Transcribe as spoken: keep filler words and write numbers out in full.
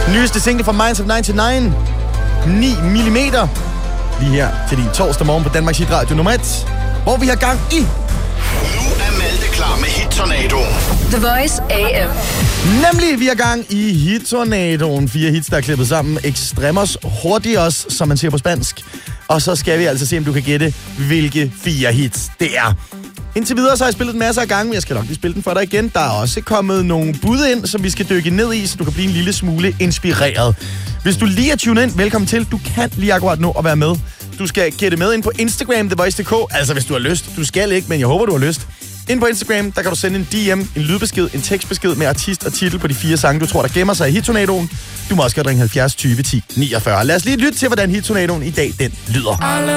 Nyeste single fra Minds of nioghalvfems. ni millimeter. Lige her til din torsdag morgen på Danmarks Hit Radio nummer et, hvor vi har gang i... Nu er Malte klar med Hit-tornadoen. The Voice A M. Nemlig, vi har gang i Hit-tornadoen. Fire hits, der er klippet sammen. Extremos hurtigos, som man siger på spansk. Og så skal vi altså se, om du kan gætte, hvilke fire hits det er. Indtil videre så har jeg spillet den masser af gange, men jeg skal nok lige spille den for dig igen. Der er også kommet nogle bud ind, som vi skal dykke ned i, så du kan blive en lille smule inspireret. Hvis du lige er tunet ind, velkommen til. Du kan lige akkurat nu at være med. Du skal gætte med ind på Instagram, the voice punktum d k. Altså, hvis du har lyst. Du skal ikke, men jeg håber, du har lyst. Ind på Instagram, der kan du sende en D M, en lydbesked, en tekstbesked med artist og titel på de fire sange, du tror, der gemmer sig i Hit-tornadoen. Du må også godt ringe halvfjerds tyve ti niogfyrre. Lad os lige lytte til, hvordan Hit-tornadoen i dag, den lyder.